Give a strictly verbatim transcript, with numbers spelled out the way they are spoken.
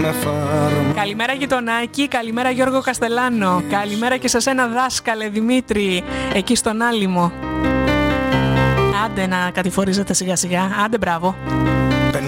με φάρμα. Καλημέρα γειτονάκι, καλημέρα Γιώργο Καστελάνο. Καλημέρα και σε σένα δάσκαλε Δημήτρη, εκεί στον Άλυμο. Άντε να κατηφορίζετε σιγά σιγά, άντε μπράβο.